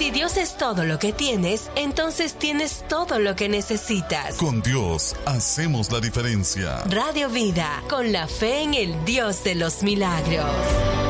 Si Dios es todo lo que tienes, entonces tienes todo lo que necesitas. Con Dios hacemos la diferencia. Radio Vida, con la fe en el Dios de los milagros.